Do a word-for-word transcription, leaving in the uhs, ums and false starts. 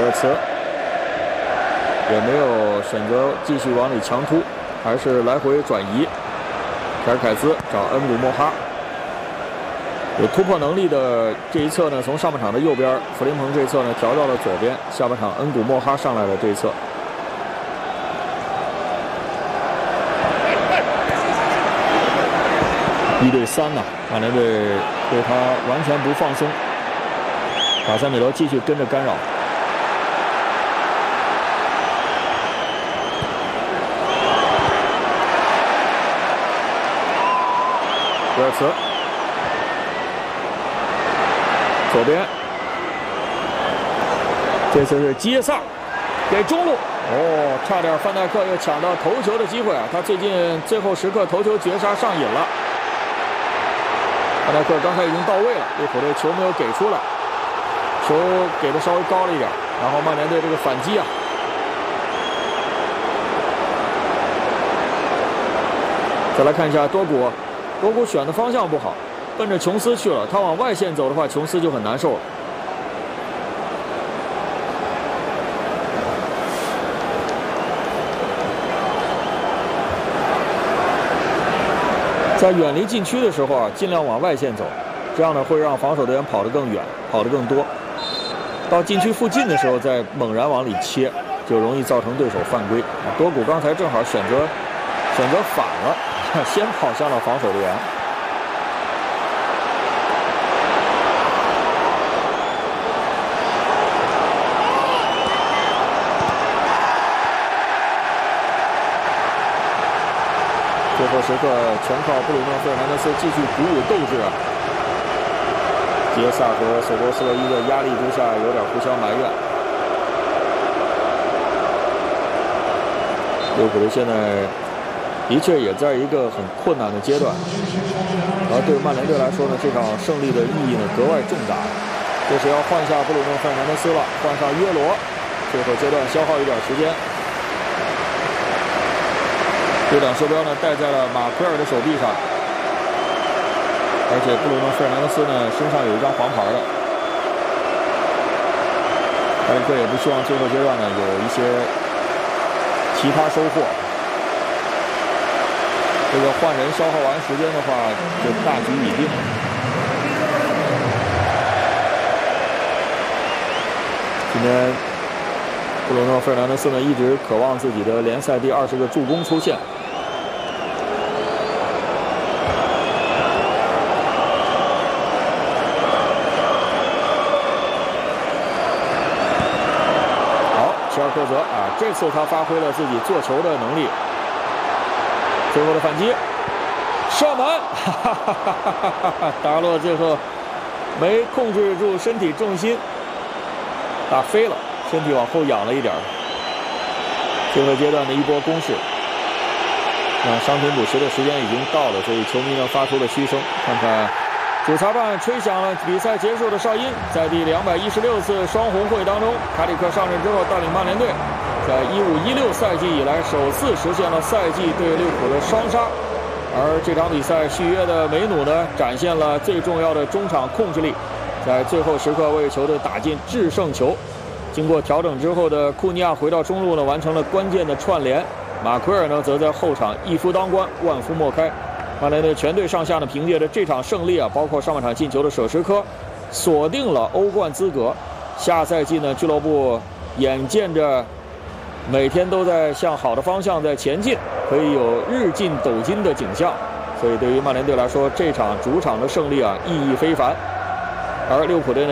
尔茨也没有选择继续往里强突，还是来回转移。凯尔凯兹找恩古莫哈，有突破能力的这一侧呢，从上半场的右边，弗林鹏这一侧呢调到了左边，下半场恩古莫哈上来了这一侧。一对三呐、啊，曼联队对他完全不放松。卡塞米罗继续跟着干扰。威尔茨，左边，这次是基耶萨给中路，哦，差点范戴克又抢到头球的机会啊！他最近最后时刻头球绝杀上瘾了。范戴克刚才已经到位了，利物浦队球没有给出来，球给的稍微高了一点，然后曼联队这个反击啊。再来看一下多古。多古选的方向不好，奔着琼斯去了。他往外线走的话，琼斯就很难受了。在远离禁区的时候啊，尽量往外线走，这样呢会让防守队员跑得更远，跑得更多。到禁区附近的时候再猛然往里切，就容易造成对手犯规。多古刚才正好选择选择反了。先跑向了防守队员，最后时刻全靠布鲁诺·费尔南德斯继续鼓舞斗志啊！杰萨和索多斯洛伊的压力之下，有点互相埋怨。利物浦队现在。的确也在一个很困难的阶段，而对曼联队来说呢，这场胜利的意义呢格外重大。这是要换下布鲁诺·费尔南德斯了，换上约罗，最后阶段消耗一点时间。队长袖标呢戴在了马奎尔的手臂上，而且布鲁诺·费尔南德斯呢身上有一张黄牌的。埃里克也不希望最后阶段呢有一些其他收获。这个换人消耗完时间的话，就大局已定了。今天布鲁诺·费尔南德斯呢一直渴望自己的联赛第二十个助攻出现。好，齐尔克泽啊，这次他发挥了自己做球的能力。最后的反击，射门，哈哈哈哈哈哈！达洛最后没控制住身体重心，打飞了，身体往后仰了一点。最后阶段的一波攻势，那伤停补时的时间已经到了，所以球迷呢发出了嘘声。看看主裁判吹响了比赛结束的哨音，在第两百一十六次双红会当中，卡里克上任之后带领曼联队。在一五一六赛季以来，首次实现了赛季对利物浦的双杀，而这场比赛续约的梅努呢，展现了最重要的中场控制力，在最后时刻为球队打进制胜球。经过调整之后的库尼亚回到中路呢，完成了关键的串联。马奎尔呢，则在后场一夫当关，万夫莫开。曼联队全队上下呢，凭借着这场胜利啊，包括上半场进球的舍什科，锁定了欧冠资格。下赛季呢，俱乐部眼见着。每天都在向好的方向在前进，可以有日进斗金的景象，所以对于曼联队来说，这场主场的胜利啊，意义非凡。而利物浦队呢？